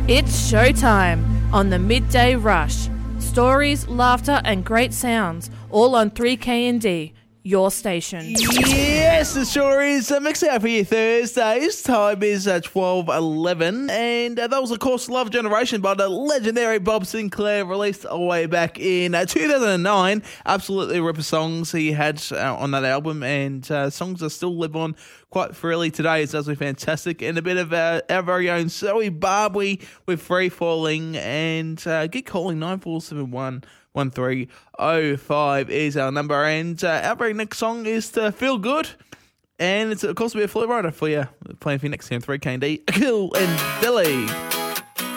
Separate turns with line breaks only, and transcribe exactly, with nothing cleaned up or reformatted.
It's showtime on the Midday Rush. Stories, laughter and great sounds, all on three K N D, your station.
Yes, it sure is. Uh, mixing out for you Thursdays. Time is uh, twelve eleven. And uh, that was, of course, Love Generation by the legendary Bob Sinclair, released all the way back in uh, two thousand nine. Absolutely ripper songs he had uh, on that album. And uh, songs that still live on quite freely today. It's absolutely fantastic. And a bit of uh, our very own Zoe Barbie with Free Falling. And uh, get calling nine four seven one one three oh five is our number. And uh, our very next song is to Feel Good. And it's, of course, a bit of Flo Rida for you. Playing for you next time, three K N D, Cool and Billy.